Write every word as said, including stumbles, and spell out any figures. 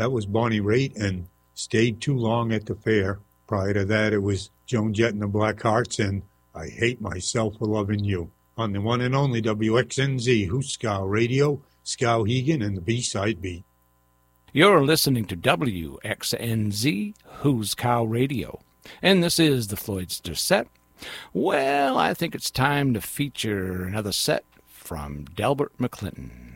That was Bonnie Raitt and Stayed Too Long at the Fair. Prior to that, it was Joan Jett and the Blackhearts and I Hate Myself for Loving You. On the one and only W X N Z, Hooskow Radio, Skowhegan and the B-Side Beat. You're listening to W X N Z, Hooskow Radio, and this is the Floydster set. Well, I think it's time to feature another set from Delbert McClinton.